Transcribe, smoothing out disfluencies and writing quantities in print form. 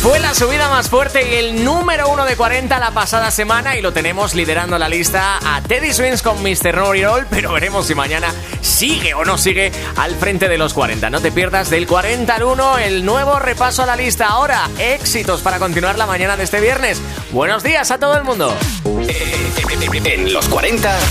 Fue la subida más fuerte y el número 1 de 40 la pasada semana, y lo tenemos liderando la lista a Teddy Swims con Mr. Know-It-All, pero veremos si mañana sigue o no sigue al frente de los 40. No te pierdas del 40 al 1 el nuevo repaso a la lista. Ahora, éxitos para continuar la mañana de este viernes. Buenos días a todo el mundo. En los 40